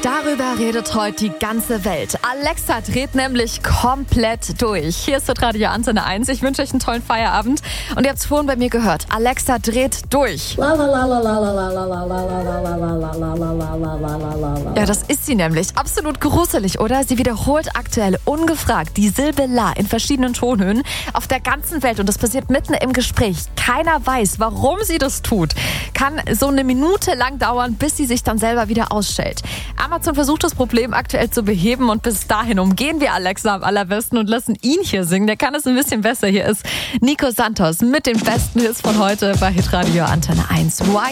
Darüber redet heute die ganze Welt. Alexa dreht nämlich komplett durch. Hier ist Radio Antenne 1. Ich wünsche euch einen tollen Feierabend. Und ihr habt es vorhin bei mir gehört. Alexa dreht durch. Ja, das ist sie nämlich. Absolut gruselig, oder? Sie wiederholt aktuell ungefragt die Silbe La in verschiedenen Tonhöhen auf der ganzen Welt. Und das passiert mitten im Gespräch. Keiner weiß, warum sie das tut. Kann so eine Minute lang dauern, bis sie sich dann selber wieder ausstellt. Amazon versucht das Problem aktuell zu beheben und bis dahin umgehen wir Alexa am allerbesten und lassen ihn hier singen. Der kann es ein bisschen besser. Hier ist Nico Santos mit den besten Hits von heute bei Hitradio Antenne 1.